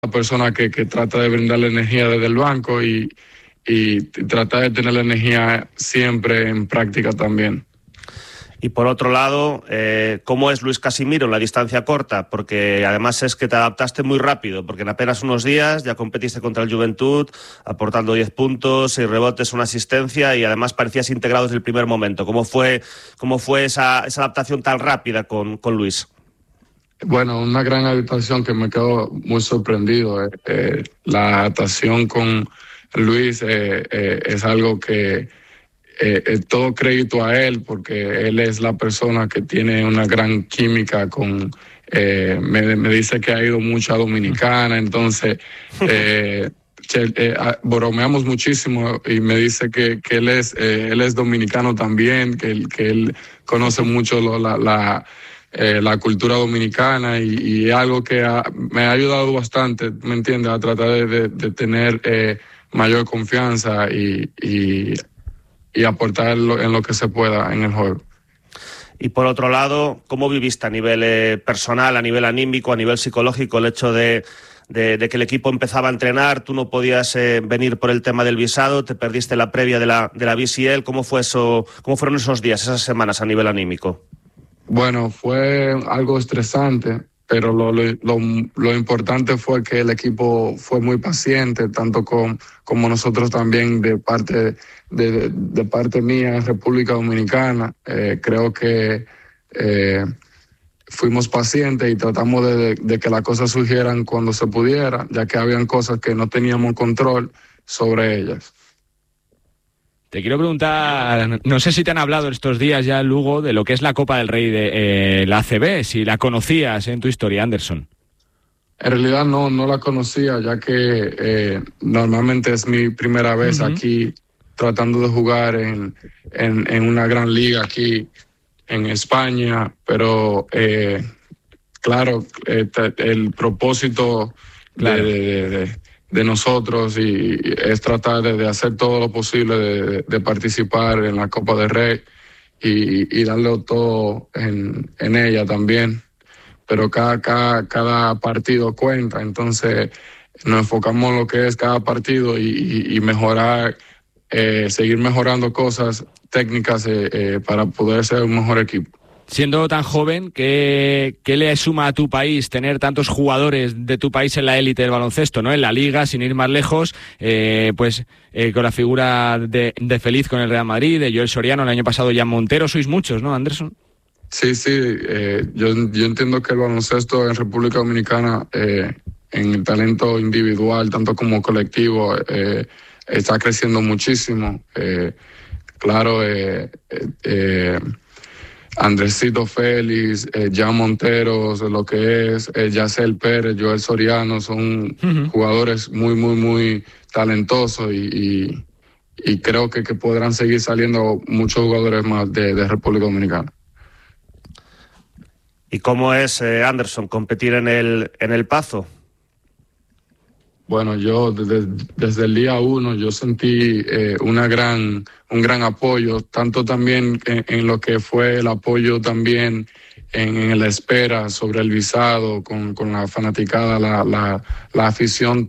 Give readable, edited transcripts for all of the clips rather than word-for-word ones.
una persona que trata de brindarle energía desde el banco y trata de tener la energía siempre en práctica también. Y por otro lado, ¿cómo es Luis Casimiro en la distancia corta? Porque además es que te adaptaste muy rápido, porque en apenas unos días ya competiste contra el Juventud, aportando 10 puntos, 6 rebotes, una asistencia, y además parecías integrado desde el primer momento. ¿Cómo fue esa adaptación tan rápida con Luis? Bueno, una gran adaptación que me quedó muy sorprendido. La adaptación con Luis es algo que todo crédito a él, porque él es la persona que tiene una gran química con... me dice que ha ido mucho a Dominicana, entonces bromeamos muchísimo y me dice que él es dominicano también, que él conoce mucho la cultura dominicana y algo que me ha ayudado bastante, ¿me entiendes?, a tratar de tener mayor confianza y aportar en lo que se pueda en el juego. Y por otro lado, ¿cómo viviste a nivel personal, a nivel anímico, a nivel psicológico el hecho de que el equipo empezaba a entrenar, tú no podías venir por el tema del visado, te perdiste la previa de la BCL? ¿Cómo fue eso? ¿Cómo fueron esos días, esas semanas a nivel anímico? Bueno, fue algo estresante, pero lo importante fue que el equipo fue muy paciente, tanto como nosotros también de parte mía en República Dominicana. Creo que fuimos pacientes y tratamos de que las cosas surgieran cuando se pudiera, ya que habían cosas que no teníamos control sobre ellas. Te quiero preguntar, no sé si te han hablado estos días ya, Lugo, de lo que es la Copa del Rey de la ACB, si la conocías en tu historia, Anderson. En realidad no la conocía, ya que normalmente es mi primera vez aquí tratando de jugar en una gran liga aquí en España, pero claro, el propósito de nosotros y es tratar de hacer todo lo posible de participar en la Copa del Rey y darle todo en ella también. Pero cada partido cuenta, entonces nos enfocamos en lo que es cada partido y mejorar, seguir mejorando cosas técnicas para poder ser un mejor equipo. Siendo tan joven, ¿qué le suma a tu país tener tantos jugadores de tu país en la élite del baloncesto, ¿no? En la liga, sin ir más lejos, con la figura de Feliz con el Real Madrid, de Joel Soriano, el año pasado Jan Montero, sois muchos, ¿no, Anderson? Sí, yo entiendo que el baloncesto en República Dominicana, en el talento individual, tanto como colectivo, está creciendo muchísimo. Claro, Andresito Félix, Jan Montero, lo que es Yacel Pérez, Joel Soriano, son jugadores muy, muy, muy talentosos y creo que podrán seguir saliendo muchos jugadores más de República Dominicana. ¿Y cómo es, Anderson, competir en el Pazo? Bueno, yo desde el día 1 yo sentí un gran apoyo, tanto también en lo que fue el apoyo también en la espera sobre el visado con la fanaticada. La afición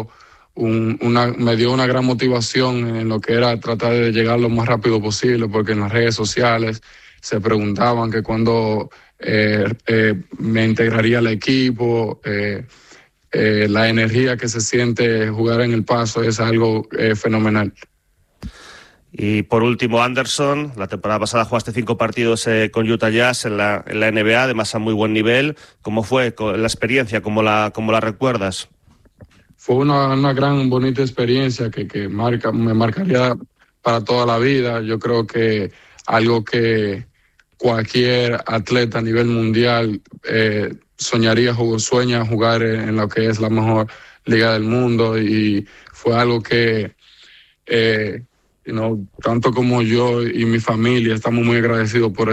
me dio una gran motivación en lo que era tratar de llegar lo más rápido posible, porque en las redes sociales se preguntaban que cuándo me integraría al equipo. La energía que se siente jugar en el Pazo es algo fenomenal. Y por último, Anderson, la temporada pasada jugaste 5 partidos con Utah Jazz en la NBA, además a muy buen nivel. ¿Cómo fue la experiencia? ¿Cómo la recuerdas? Fue una gran, bonita experiencia que me marcaría para toda la vida. Yo creo que algo que cualquier atleta a nivel mundial sueña jugar en lo que es la mejor liga del mundo, y fue algo que tanto como yo y mi familia estamos muy agradecidos por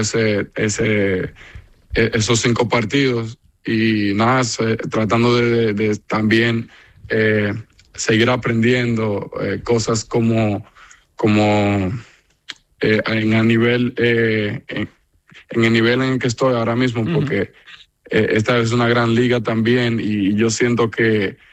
esos 5 partidos y nada, tratando de también seguir aprendiendo cosas como en el nivel en el que estoy ahora mismo, porque esta es una gran liga también y yo siento que